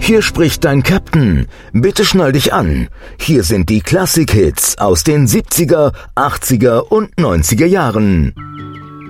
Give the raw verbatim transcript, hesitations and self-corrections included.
Hier spricht dein Captain. Bitte schnall dich an. Hier sind die Klassik-Hits aus den siebziger, achtziger und neunziger Jahren.